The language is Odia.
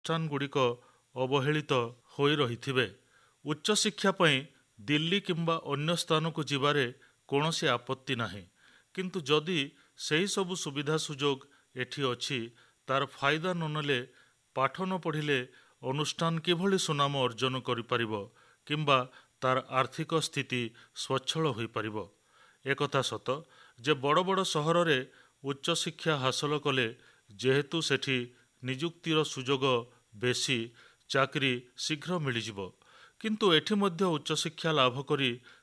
ଅନୁଷ୍ଠାନଗୁଡ଼ିକ ଅବହେଳିତ ହୋଇ ରହିଥିବେ। ଉଚ୍ଚଶିକ୍ଷା ପାଇଁ ଦିଲ୍ଲୀ କିମ୍ବା ଅନ୍ୟ ସ୍ଥାନକୁ ଯିବାରେ କୌଣସି ଆପତ୍ତି ନାହିଁ, କିନ୍ତୁ ଯଦି ସେହି ସବୁ ସୁବିଧା ସୁଯୋଗ ଏଠି ଅଛି ତାର ଫାଇଦା ନ ନେଲେ, ପାଠ ନ ପଢ଼ିଲେ ଅନୁଷ୍ଠାନ କିଭଳି ସୁନାମ ଅର୍ଜନ କରିପାରିବ କିମ୍ବା ତାର ଆର୍ଥିକ ସ୍ଥିତି ସ୍ୱଚ୍ଛଳ ହୋଇପାରିବ? ଏକଥା ସତ ଯେ ବଡ଼ ବଡ଼ ସହରରେ ଉଚ୍ଚଶିକ୍ଷା ହାସଲ କଲେ ଯେହେତୁ ସେଠି ନିଯୁକ୍ତିର ସୁଯୋଗ ବେଶୀ, ଚାକିରି ଶୀଘ୍ର ମିଳିଯିବ। କିନ୍ତୁ ଏଠି ମଧ୍ୟ ଉଚ୍ଚଶିକ୍ଷା ଲାଭ କରି